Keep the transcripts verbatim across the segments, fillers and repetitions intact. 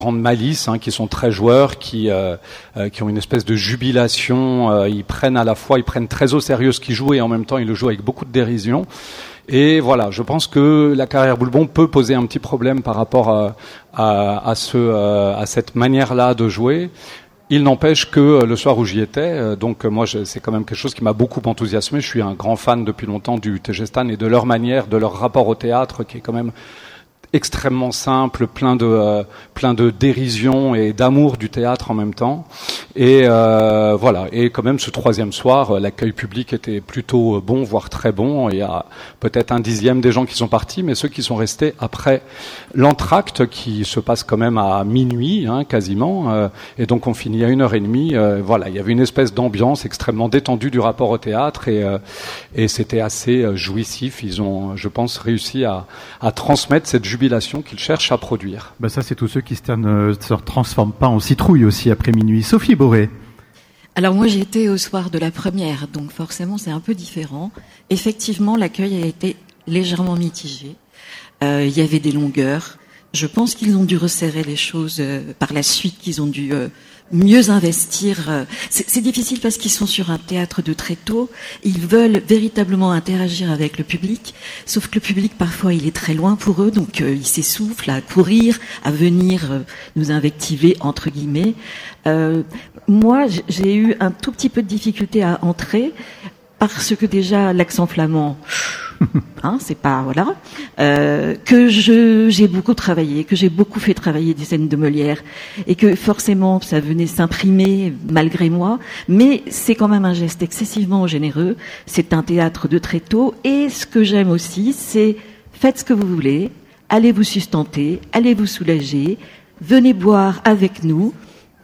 grande malice, hein, qui sont très joueurs, qui euh, euh, qui ont une espèce de jubilation. Euh, ils prennent à la fois, ils prennent très au sérieux ce qu'ils jouent et en même temps ils le jouent avec beaucoup de dérision. Et voilà, je pense que la carrière Boulbon peut poser un petit problème par rapport à à, à ce euh, à cette manière-là de jouer. Il n'empêche que le soir où j'y étais, donc moi je, c'est quand même quelque chose qui m'a beaucoup enthousiasmé. Je suis un grand fan depuis longtemps du Tegestan et de leur manière, de leur rapport au théâtre qui est quand même extrêmement simple, plein de euh, plein de dérision et d'amour du théâtre en même temps. Et euh, voilà. Et quand même, ce troisième soir, l'accueil public était plutôt bon, voire très bon. Il y a peut-être un dixième des gens qui sont partis, mais ceux qui sont restés après l'entracte, qui se passe quand même à minuit, hein, quasiment. Euh, et donc on finit à une heure et demie. Euh, voilà, il y avait une espèce d'ambiance extrêmement détendue du rapport au théâtre et euh, et c'était assez euh, jouissif. Ils ont, je pense, réussi à à transmettre cette jubilation qu'ils cherchent à produire. Ben ça, c'est tous ceux qui se, ne se transforment pas en citrouille aussi après minuit. Sophie Boré. Alors moi, j'étais au soir de la première, donc forcément, c'est un peu différent. Effectivement, l'accueil a été légèrement mitigé. Euh, il y avait des longueurs. Je pense qu'ils ont dû resserrer les choses euh, par la suite, qu'ils ont dû euh, mieux investir. C'est, c'est difficile parce qu'ils sont sur un théâtre de tréteaux. Ils veulent véritablement interagir avec le public, sauf que le public, parfois, il est très loin pour eux, donc euh, ils s'essoufflent à courir, à venir euh, nous invectiver, entre guillemets. Euh, moi, j'ai eu un tout petit peu de difficulté à entrer parce que déjà, l'accent flamand... Hein, c'est pas voilà euh, que je j'ai beaucoup travaillé, que j'ai beaucoup fait travailler des scènes de Molière et que forcément ça venait s'imprimer malgré moi, mais c'est quand même un geste excessivement généreux. C'est un théâtre de tréteaux et ce que j'aime aussi, c'est faites ce que vous voulez, allez vous sustenter, allez vous soulager, venez boire avec nous.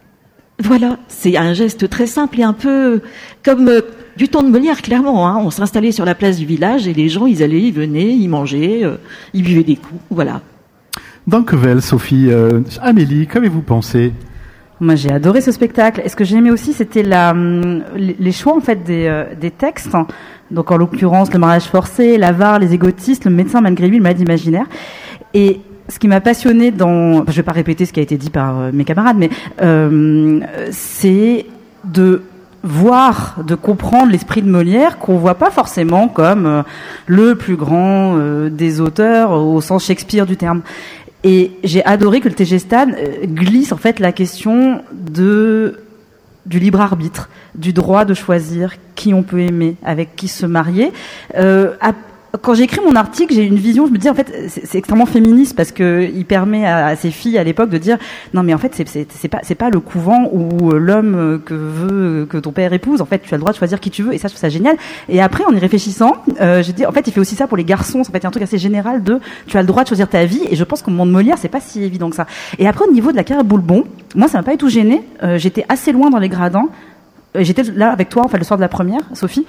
Voilà, c'est un geste très simple et un peu comme euh, du temps de Molière, clairement. Hein. On s'installait sur la place du village et les gens, ils allaient, ils venaient, ils mangeaient, euh, ils buvaient des coups. Voilà. Dankevel, Sophie. Euh, Amélie, qu'avez-vous pensé ? Moi, j'ai adoré ce spectacle. Et ce que j'ai aimé aussi, c'était la, les choix en fait des, euh, des textes. Donc, en l'occurrence, le mariage forcé, l'avare, les égotistes, le médecin malgré lui, le malade imaginaire. Et ce qui m'a passionné dans, je vais pas répéter ce qui a été dit par euh, mes camarades, mais euh, c'est de voir, de comprendre l'esprit de Molière qu'on voit pas forcément comme euh, le plus grand euh, des auteurs au sens Shakespeare du terme. Et j'ai adoré que le Tegestan euh, glisse en fait la question de du libre arbitre, du droit de choisir qui on peut aimer, avec qui se marier. Euh, à, Quand j'ai écrit mon article, j'ai eu une vision, je me dis en fait c'est, c'est extrêmement féministe parce que il permet à, à ces filles à l'époque de dire non mais en fait c'est, c'est, c'est pas c'est pas le couvent où l'homme que veut que ton père épouse, en fait tu as le droit de choisir qui tu veux et ça je trouve ça génial. Et après en y réfléchissant, euh, j'ai dit en fait il fait aussi ça pour les garçons, en fait il y a un truc assez général de tu as le droit de choisir ta vie et je pense qu'au moment de Molière c'est pas si évident que ça. Et après au niveau de la carrière Boulbon, moi ça m'a pas du tout gêné, euh, j'étais assez loin dans les gradins. J'étais là avec toi, enfin le soir de la première, Sophie,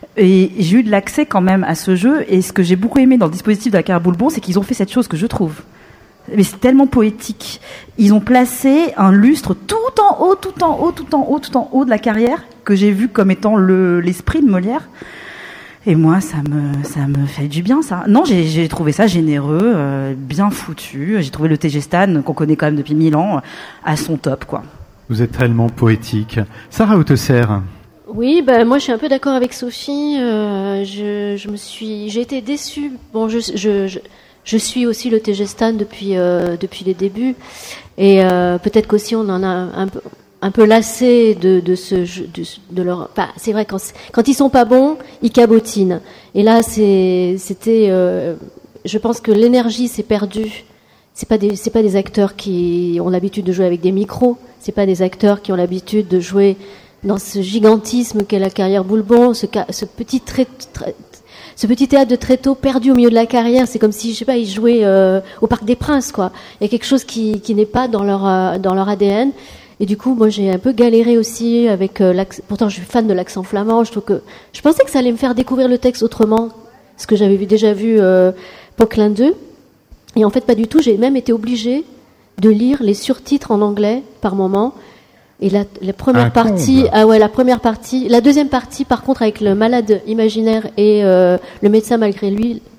et j'ai eu de l'accès quand même à ce jeu. Et ce que j'ai beaucoup aimé dans le dispositif de la carrière Boulbon, c'est qu'ils ont fait cette chose que je trouve, mais c'est tellement poétique. Ils ont placé un lustre tout en haut, tout en haut, tout en haut, tout en haut de la carrière que j'ai vu comme étant le l'esprit de Molière. Et moi, ça me ça me fait du bien, ça. Non, j'ai j'ai trouvé ça généreux, euh, bien foutu. J'ai trouvé le Tegestan qu'on connaît quand même depuis mille ans à son top, quoi. Vous êtes tellement poétique. Sarah Hautesser. Oui, ben moi je suis un peu d'accord avec Sophie. Euh, je, je me suis, j'ai été déçue. Bon, je, je, je, je suis aussi le Tegestan depuis euh, depuis les débuts, et euh, peut-être qu'aussi on en a un peu un peu lassé de de ce de, de leur. Bah, c'est vrai quand quand ils sont pas bons, ils cabotinent. Et là, c'est c'était. Euh, je pense que l'énergie s'est perdue. C'est pas des c'est pas des acteurs qui ont l'habitude de jouer avec des micros. C'est pas des acteurs qui ont l'habitude de jouer dans ce gigantisme qu'est la carrière Boulbon, ce, ce petit trait, trait, ce petit théâtre de tréteaux perdu au milieu de la carrière. C'est comme si, je sais pas, ils jouaient euh, au Parc des Princes, quoi. Il y a quelque chose qui, qui n'est pas dans leur euh, dans leur A D N. Et du coup, moi, j'ai un peu galéré aussi avec euh, l'accent. Pourtant, je suis fan de l'accent flamand. Je trouve que je pensais que ça allait me faire découvrir le texte autrement, ce que j'avais vu, déjà vu euh, Poquelin deux. Et en fait, pas du tout. J'ai même été obligée de lire les surtitres en anglais par moment. Et la, la première Un partie, comble. ah ouais, la première partie, la deuxième partie, par contre, avec le malade imaginaire et euh, le médecin malgré lui,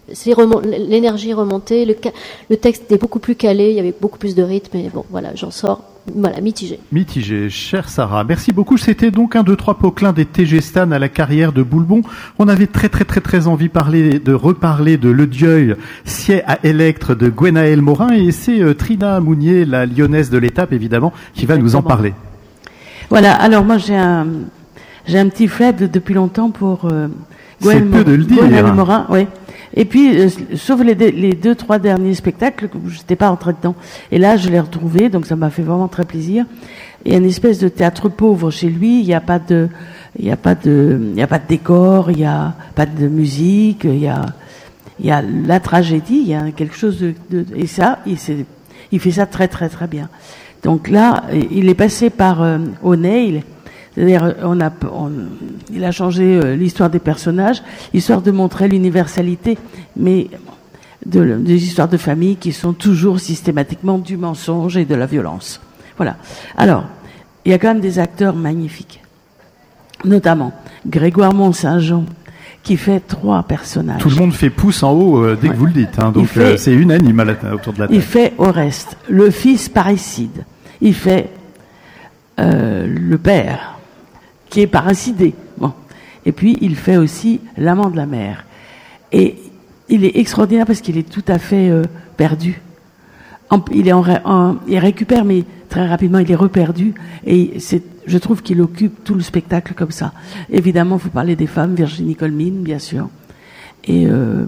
c'est remon- l'énergie remontée, le, ca- le texte était beaucoup plus calé, il y avait beaucoup plus de rythme, et bon, voilà, j'en sors, voilà, mitigé. Mitigé, chère Sarah. Merci beaucoup. C'était donc un, deux, trois Poquelin des T G Stan à la carrière de Boulbon. On avait très, très, très, très envie parler, de reparler de Le Dieuil, Sied à Électre de Gwenaël Morin, et c'est euh, Trina Mounier, la lyonnaise de l'étape, évidemment, qui va nous en parler. Voilà. Alors, moi, j'ai un, j'ai un petit faible depuis longtemps pour, euh, C'est peu de le dire. Gwenaël Morin, oui. Et puis, euh, sauf les, deux- les deux, trois derniers spectacles, je n'étais pas rentrée dedans. Et là, je l'ai retrouvé, donc ça m'a fait vraiment très plaisir. Il y a une espèce de théâtre pauvre chez lui. Il n'y a pas de, il y a pas de, il y a pas de décor, il n'y a pas de musique, il y a, il y a la tragédie, il y a quelque chose de, de et ça, il, c'est- il fait ça très, très, très bien. Donc là, il est passé par euh, O'Neill. C'est-à-dire, on a, on, il a changé euh, l'histoire des personnages, histoire de montrer l'universalité, mais de, des histoires de famille qui sont toujours systématiquement du mensonge et de la violence. Voilà. Alors, il y a quand même des acteurs magnifiques, notamment Grégoire Mont-Saint-Jean, qui fait trois personnages. Tout le monde fait pouce en haut euh, dès Ouais. que vous le dites, hein, donc fait- euh, c'est unanime à la- autour de la table. Il fait Oreste, le fils parricide. Il fait euh, le père, qui est parricidé. Bon. Et puis, il fait aussi l'amant de la mère. Et il est extraordinaire parce qu'il est tout à fait euh, perdu. En- il, est en, ré- en- il récupère, mais très rapidement, il est reperdu. Et c'est, je trouve qu'il occupe tout le spectacle comme ça. Évidemment, vous parlez des femmes, Virginie Colmine, bien sûr. Et euh,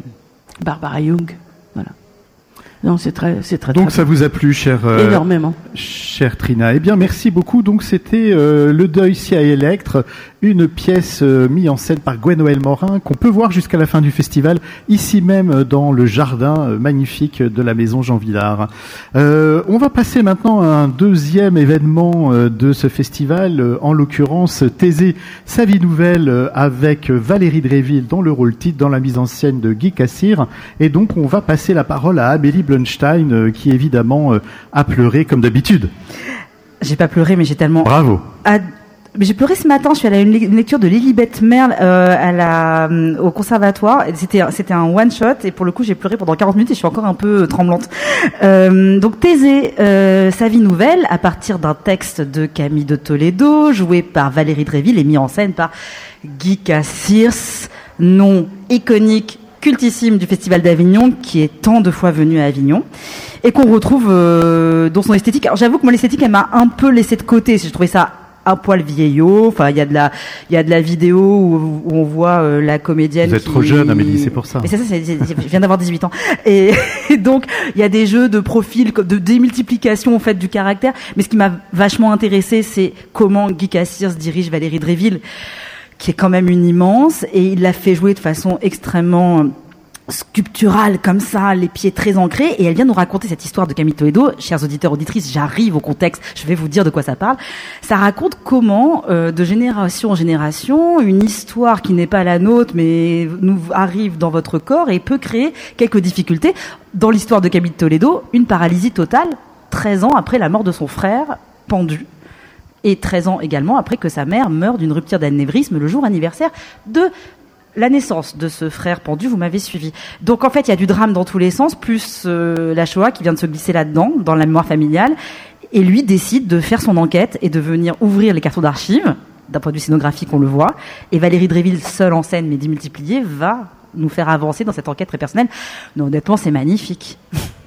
Barbara Young. Voilà. Non, c'est très, c'est très, Donc très ça vous a plu, chère, euh, énormément. chère Trina. Eh bien, merci beaucoup. Donc c'était euh, Le Deuil Sied à Électre, une pièce euh, mise en scène par Gwenaël Morin qu'on peut voir jusqu'à la fin du festival, ici même euh, dans le jardin euh, magnifique de la maison Jean Villard. Euh, on va passer maintenant à un deuxième événement euh, de ce festival, euh, en l'occurrence Thésée, sa vie nouvelle, euh, avec Valérie Dréville dans le rôle titre, dans la mise en scène de Guy Cassir. Et donc on va passer la parole à Amélie Blunstein, euh, qui évidemment euh, a pleuré comme d'habitude. J'ai pas pleuré, mais j'ai tellement Bravo. ad- Mais j'ai pleuré ce matin. Je suis allée à une, le- une lecture de Lilibet Merle euh, à la, euh, au conservatoire. Et C'était, c'était un one shot et pour le coup j'ai pleuré pendant quarante minutes et je suis encore un peu euh, tremblante. Euh, donc Thésée, euh, sa vie nouvelle, à partir d'un texte de Camille de Toledo, joué par Valérie Dréville et mis en scène par Guy Cassirs, nom iconique, cultissime du Festival d'Avignon, qui est tant de fois venu à Avignon, et qu'on retrouve euh, dans son esthétique. Alors j'avoue que moi l'esthétique elle m'a un peu laissé de côté. Je trouvais ça un poil vieillot. Enfin, il y a de la, il y a de la vidéo où, où on voit euh, la comédienne. Vous êtes qui... trop jeune, Amélie, c'est pour ça. Et c'est ça, c'est, c'est- je viens d'avoir dix-huit ans. Et, et donc, il y a des jeux de profil, comme de démultiplication en fait du caractère. Mais ce qui m'a vachement intéressé, c'est comment Guy Cassirs dirige Valérie Dréville, qui est quand même une immense, et il l'a fait jouer de façon extrêmement sculpturale comme ça, les pieds très ancrés, et elle vient nous raconter cette histoire de Camille Toledo. Chers auditeurs, auditrices, j'arrive au contexte, je vais vous dire de quoi ça parle. Ça raconte comment, euh, de génération en génération, une histoire qui n'est pas la nôtre, mais nous arrive dans votre corps et peut créer quelques difficultés. Dans l'histoire de Camille Toledo, une paralysie totale, treize ans après la mort de son frère, pendu, et treize ans également après que sa mère meure d'une rupture d'anévrisme le jour anniversaire de la naissance de ce frère pendu. Vous m'avez suivi. Donc en fait, il y a du drame dans tous les sens, plus euh, la Shoah qui vient de se glisser là-dedans, dans la mémoire familiale. Et lui décide de faire son enquête et de venir ouvrir les cartons d'archives. D'un point de vue scénographique, on le voit. Et Valérie Dréville, seule en scène mais démultipliée, va nous faire avancer dans cette enquête très personnelle. Non, honnêtement, c'est magnifique.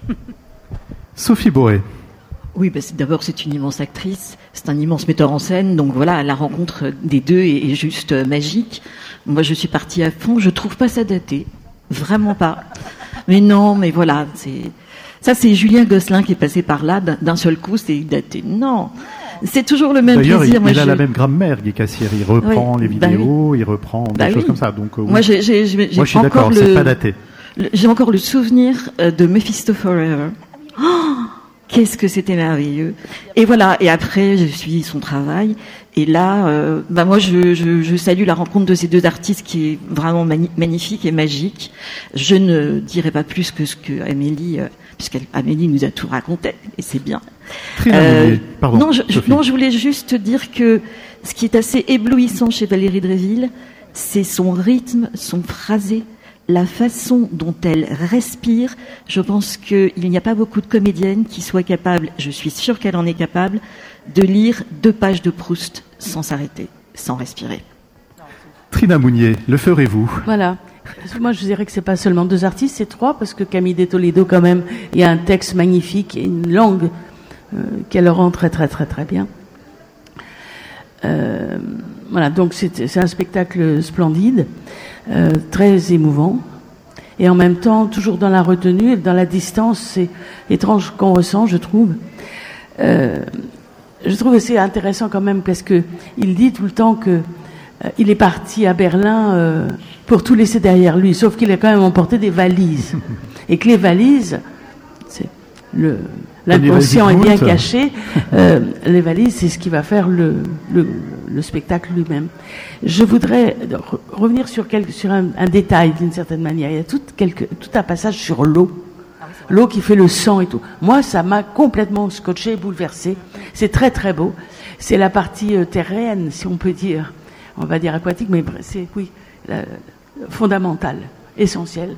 Sophie Boré. Oui, bah c'est- d'abord c'est une immense actrice, c'est un immense metteur en scène, donc voilà, la rencontre des deux est, est juste euh, magique. Moi je suis partie à fond, je trouve pas ça daté, vraiment pas. Mais non, mais voilà, c'est ça c'est Julien Gosselin qui est passé par là d'un d'un seul coup, c'est daté. Non, c'est toujours le même D'ailleurs, plaisir. il, Moi, il a je- la même grammaire, Guy Cassier. Il reprend Oui, les bah vidéos, il reprend des Bah choses oui. comme ça. Donc, euh, oui. Moi j'ai j'ai j'ai Moi, je suis encore d'accord, c'est le pas daté. le- j'ai encore le souvenir euh, de Mephisto Forever. Oh, qu'est-ce que c'était merveilleux. Et voilà, et après, je suis son travail. Et là, euh, bah moi, je, je, je salue la rencontre de ces deux artistes qui est vraiment mani- magnifique et magique. Je ne dirai pas plus que ce que Amélie, euh, puisqu'Amélie nous a tout raconté, et c'est bien. Trina Euh, Mounier, pardon. non, je, je- Sophie. non, je voulais juste dire que ce qui est assez éblouissant chez Valérie Dréville, c'est son rythme, son phrasé, la façon dont elle respire, je pense qu'il n'y a pas beaucoup de comédiennes qui soient capables, je suis sûre qu'elle en est capable, de lire deux pages de Proust sans s'arrêter, sans respirer. Trina Mounier, le ferez-vous? Voilà. Moi, je dirais que c'est pas seulement deux artistes, c'est trois, parce que Camille de Toledo, quand même, il y a un texte magnifique et une langue euh, qu'elle rend très, très, très, très bien. Euh, voilà, donc c'est, c'est un spectacle splendide, euh, très émouvant, et en même temps, toujours dans la retenue et dans la distance, c'est étrange qu'on ressent, je trouve. Euh, je trouve que c'est intéressant quand même, parce que il dit tout le temps que euh, il est parti à Berlin euh, pour tout laisser derrière lui, sauf qu'il a quand même emporté des valises. Et que les valises, c'est le, l'inconscient est bien caché, euh, les valises, c'est ce qui va faire le, le, le spectacle lui-même. Je voudrais re- revenir sur, quelque, sur un, un détail d'une certaine manière. Il y a tout, quelque, tout un passage sur l'eau. L'eau qui fait le sang et tout. Moi, ça m'a complètement scotché, bouleversé. C'est très très beau. C'est la partie euh, terrestre, si on peut dire. On va dire aquatique, mais c'est, oui, la, fondamentale, essentielle.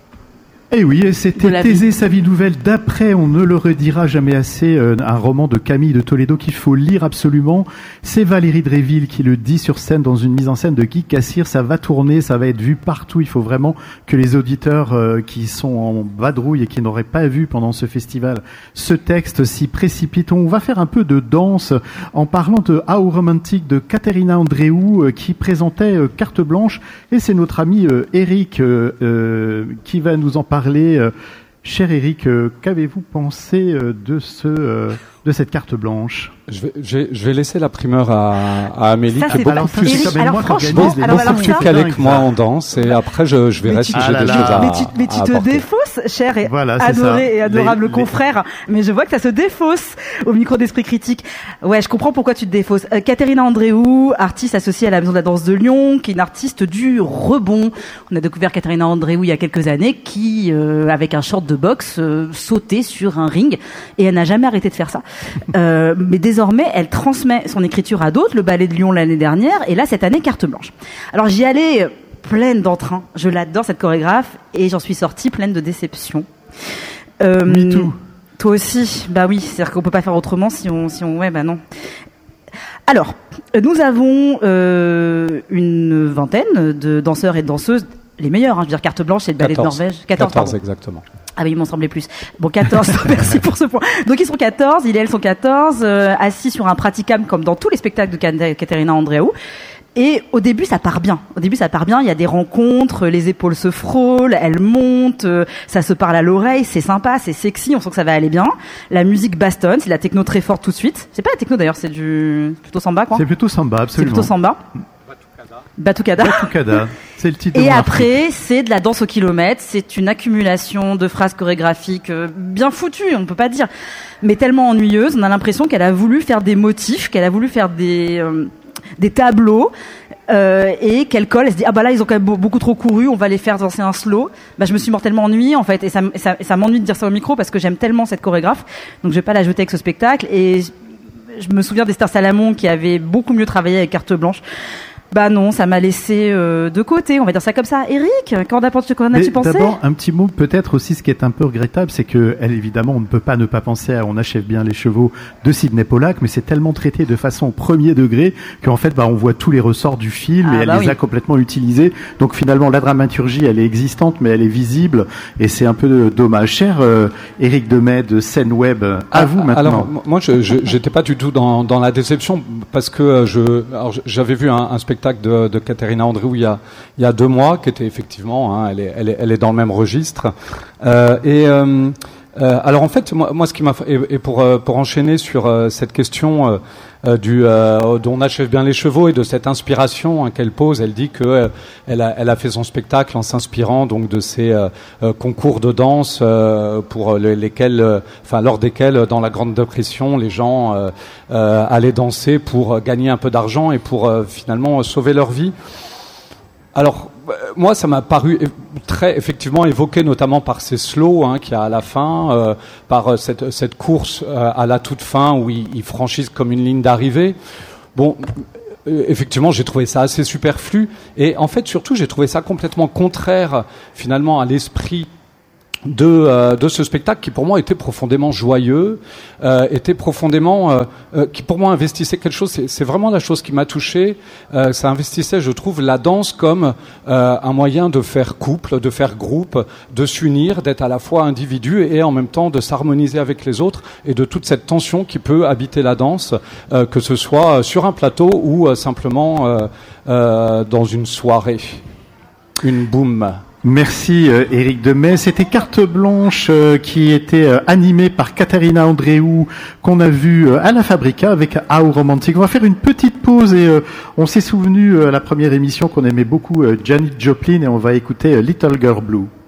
Eh oui, et c'était Thésée, sa vie nouvelle d'après, on ne le redira jamais assez, euh, un roman de Camille de Toledo qu'il faut lire absolument. C'est Valérie Dréville qui le dit sur scène dans une mise en scène de Guy Cassir. Ça va tourner, ça va être vu partout. Il faut vraiment que les auditeurs euh, qui sont en vadrouille et qui n'auraient pas vu pendant ce festival ce texte s'y précipitent. On va faire un peu de danse en parlant de How Romantic de Caterina Andreou euh, qui présentait euh, Carte Blanche. Et c'est notre ami euh, Eric euh, euh, qui va nous en parler. Euh, cher Eric, euh, qu'avez-vous pensé euh, de ce euh, de cette carte blanche? Je vais, je vais, je vais laisser la primeur à, à Amélie, Ça, qui est c'est beaucoup alors, plus, Eric, quand même alors moi qui franchement, organise les alors, danses. alors, beaucoup plus ça- calé que moi en danse, et après je, je verrai Mais si tu- j'ai ah là des là. choses à, mais tu, mais tu à te apporter. défausses, cher et Voilà, c'est adoré ça. et adorable Les- les- confrère, mais je vois que ça se défausse au micro d'Esprit Critique. Ouais, je comprends pourquoi tu te défausses. Euh, Caterina Andreou, artiste associée à la Maison de la Danse de Lyon, qui est une artiste du rebond. On a découvert Caterina Andreou il y a quelques années, qui, euh, avec un short de boxe, euh, sautait sur un ring, et elle n'a jamais arrêté de faire ça. Euh, mais désormais, elle transmet son écriture à d'autres, le Ballet de Lyon l'année dernière, et là, cette année, Carte Blanche. Alors, j'y allais pleine d'entrain. Je l'adore, cette chorégraphe, et j'en suis sortie pleine de déception. Euh, Me too. Toi aussi, bah oui, c'est-à-dire qu'on peut pas faire autrement si on, si on, ouais, bah non. Alors, nous avons euh, une vingtaine de danseurs et de danseuses, les meilleurs, hein, je veux dire, Carte Blanche, c'est le Ballet de quatorze. Norvège. quatorze, quatorze, pardon. exactement. Ah oui, il m'en semblait plus. Bon, quatorze, merci pour ce point. Donc ils sont quatorze, ils et elles sont quatorze, euh, assis sur un praticam comme dans tous les spectacles de Cat- Caterina Andreou. Et au début, ça part bien. Au début, ça part bien. Il y a des rencontres, les épaules se frôlent, elles montent, euh, ça se parle à l'oreille, c'est sympa, c'est sexy, on sent que ça va aller bien. La musique bastonne, c'est de la techno très forte tout de suite. C'est pas la techno d'ailleurs, c'est du plutôt samba, quoi. C'est plutôt samba, C'est absolument. plutôt samba. Batucada. Batucada, c'est le titre de Et mon après, c'est de la danse au kilomètre, c'est une accumulation de phrases chorégraphiques euh, bien foutues, on ne peut pas dire, mais tellement ennuyeuse, on a l'impression qu'elle a voulu faire des motifs, qu'elle a voulu faire des, euh, des tableaux, euh, et qu'elle colle, elle se dit, ah bah là, ils ont quand même be- beaucoup trop couru, on va les faire danser un slow. Bah, je me suis mortellement ennuyée, en fait, et ça, m- ça, ça m'ennuie de dire ça au micro parce que j'aime tellement cette chorégraphe, donc je vais pas la jeter avec ce spectacle, et je me souviens d'Esther Salamon qui avait beaucoup mieux travaillé avec Carte Blanche. Bah non, ça m'a laissé euh, de côté, on va dire ça comme ça. Eric, qu'en as-tu qu'en Mais as-tu pensé? d'abord, un petit mot peut-être aussi, ce qui est un peu regrettable, c'est que elle, évidemment, on ne peut pas ne pas penser à On achève bien les chevaux de Sidney Pollack, mais c'est tellement traité de façon premier degré qu'en fait, bah, on voit tous les ressorts du film Ah, et elle bah les oui. a complètement utilisés. Donc finalement, la dramaturgie, elle est existante, mais elle est visible et c'est un peu dommage. Cher euh, Eric Demet de Scène Web, à Ah, vous maintenant. Alors, m- moi, je je- j'étais pas du tout dans, dans la déception parce que euh, je, alors, je- j'avais vu un, un spectacle de, de Caterina Andreou il y a, il y a deux mois, qui était effectivement, hein, elle, est, elle, est, elle est dans le même registre. Euh, et euh, euh, alors en fait, moi, moi ce qui m'a et, et pour euh, pour enchaîner sur euh, cette question euh, euh, du euh, dont on achève bien les chevaux et de cette inspiration hein, qu'elle pose, elle dit que euh, elle a elle a fait son spectacle en s'inspirant donc de ces euh, euh, concours de danse euh, pour les- lesquels, euh, enfin lors desquels euh, dans la Grande Dépression les gens euh, euh, allaient danser pour euh, gagner un peu d'argent et pour euh, finalement euh, sauver leur vie. Alors, euh, moi, ça m'a paru é- très effectivement évoqué, notamment par ces slows hein, qu'il y a à la fin, euh, par euh, cette, cette course euh, à la toute fin où ils, ils franchissent comme une ligne d'arrivée. Bon, effectivement, j'ai trouvé ça assez superflu. Et en fait, surtout, j'ai trouvé ça complètement contraire, finalement, à l'esprit de euh, de ce spectacle qui pour moi était profondément joyeux, euh, était profondément euh, euh, qui pour moi investissait quelque chose. C'est, c'est vraiment la chose qui m'a touché. Euh, ça investissait, je trouve, la danse comme euh, un moyen de faire couple, de faire groupe, de s'unir, d'être à la fois individu et en même temps de s'harmoniser avec les autres, et de toute cette tension qui peut habiter la danse, euh, que ce soit sur un plateau ou euh, simplement euh, euh, dans une soirée, une boum. Merci euh, Éric Demey. C'était Carte Blanche euh, qui était euh, animée par Katharina Andréou, qu'on a vu euh, à la Fabrica avec How Romantic. On va faire une petite pause et euh, on s'est souvenu euh, à la première émission qu'on aimait beaucoup euh, Janis Joplin, et on va écouter euh, Little Girl Blue.